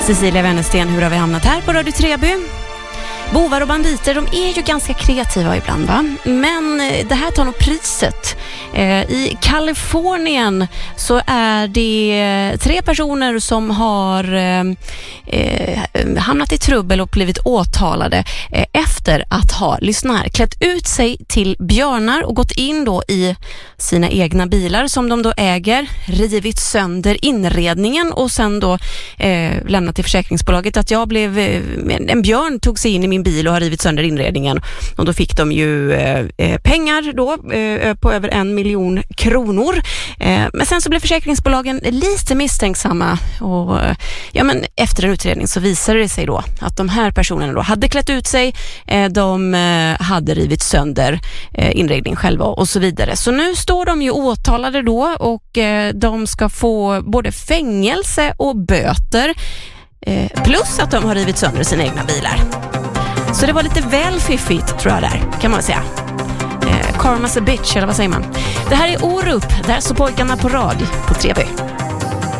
Cecilia Wennersten, hur har vi hamnat här på Radio Treby? Bovar och banditer, de är ju ganska kreativa ibland, va? Men det här tar nog priset. I Kalifornien så är det 3 personer som har hamnat i trubbel och blivit åtalade efter att ha, lyssna här, klätt ut sig till björnar och gått in då i sina egna bilar som de då äger, rivit sönder inredningen och sen då lämnat till försäkringsbolaget att en björn tog sig in i min bil och har rivit sönder inredningen, och då fick de ju pengar då på över 1 miljon kronor. Men sen så blev försäkringsbolagen lite misstänksamma och men efter en utredning så visade det sig då att de här personerna då hade klätt ut sig, de hade rivit sönder inredningen själva och så vidare. Så nu står de ju åtalade då och de ska få både fängelse och böter plus att de har rivit sönder sina egna bilar. Så det var lite väl fiffigt, tror jag, där kan man säga. Karma's a bitch, eller vad säger man? Det här är Orup, där så pojkarna på rad på Treby.